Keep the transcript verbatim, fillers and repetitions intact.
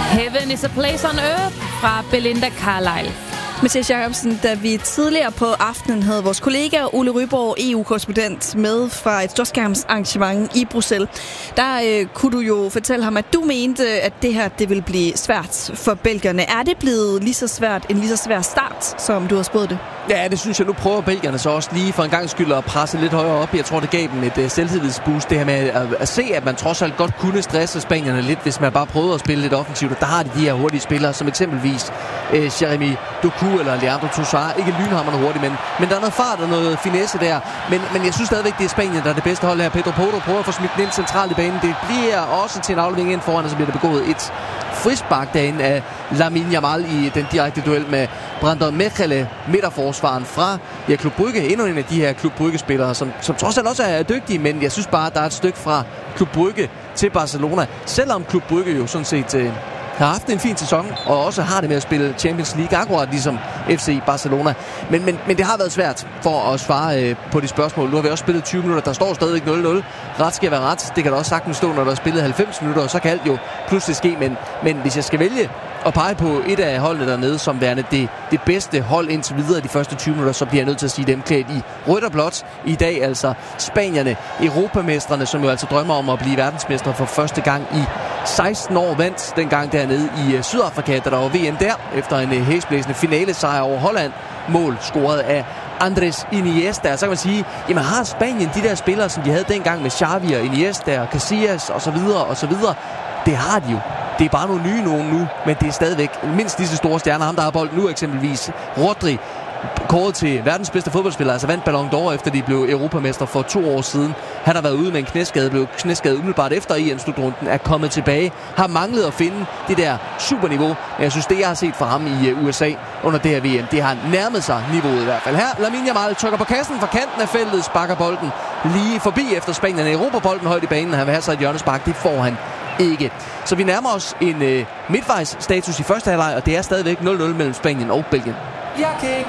Heaven is a place on earth fra Belinda Carlisle. Mathias Jacobsen, da vi tidligere på aftenen havde vores kollega Ole Ryborg, E U-korrespondent, med fra et storskærmsarrangement i Bruxelles, der øh, kunne du jo fortælle ham, at du mente, at det her det ville blive svært for belgierne. Er det blevet lige så svært, en lige så svær start, som du har spået det? Ja, det synes jeg. Nu prøver belgierne så også lige for en gang skyld at presse lidt højere op. Jeg tror, det gav dem et uh, selvtillidsboost. Det her med at, at se, at man trods alt godt kunne stresse spanierne lidt, hvis man bare prøvede at spille lidt offensivt. Og der har de de her hurtige spillere, som eksempelvis uh, Jeremy Doku eller Leandro Trossard. Ikke lynhammerne hurtigt, men, men der er noget fart og noget finesse der. Men, men jeg synes stadigvæk, det er Spanien, der er det bedste hold her. Pedro Porro prøver at få smidt den ind centralt i banen. Det bliver også til en aflevering ind foran, og så bliver der begået et frispark derinde af Lamine Yamal i den direkte duel med Brandon Mechele, midterforsvaren fra ja, Club Brugge. Endnu en af de her Club Brugge-spillere, som, som trods alt også er dygtige, men jeg synes bare, at der er et stykke fra Club Brugge til Barcelona. Selvom Club Brugge jo sådan set øh, har haft en fin sæson, og også har det med at spille Champions League, akkurat ligesom F C Barcelona. Men, men, men det har været svært for at svare øh, på de spørgsmål. Nu har vi også spillet tyve minutter, der står stadigvæk nul nul. Ret skal være ret. Det kan da også sagtens stå, når der er spillet halvfems minutter, og så kan alt jo pludselig ske. Men, men hvis jeg skal vælge at pege på et af holdene dernede, som værende det, det bedste hold indtil videre de første tyve minutter, så bliver jeg nødt til at sige dem klædt i rødt og blåt i dag. Altså Spanierne, europamestrene, som jo altså drømmer om at blive verdensmestre for første gang i seksten år, vandt dengang dernede i uh, Sydafrika, da der var V M der, efter en uh, hæsblæsende finalesejr over Holland. Mål scoret af Andres Iniesta. Så kan man sige, jamen har Spanien de der spillere, som de havde dengang med Xavi og Iniesta og Casillas og så videre og så videre? Det har de jo. Det er bare nogle nye nogen nu, men det er stadigvæk mindst disse store stjerner. Ham, der har bolden nu eksempelvis, Rodri, kåret til verdens bedste fodboldspiller, altså vandt Ballon d'Or, efter de blev europamester for to år siden. Han har været ude med en knæskade, blev knæskadet umiddelbart efter E M-slutrunden, er kommet tilbage, har manglet at finde det der superniveau. Men jeg synes, det jeg har set fra ham i U S A under det her V M, det har nærmet sig niveauet i hvert fald. Her, Lamine Yamal trykker på kassen fra kanten af feltet, sparker bolden lige forbi efter Spanien. Europabolden højt i banen, han vil have sig et hjørnespark, det får han ikke. Så vi nærmer os en øh, midtvejs status i første halvleg, og det er stadigvæk nul nul mellem Spanien og Belgien. Jeg kan ikke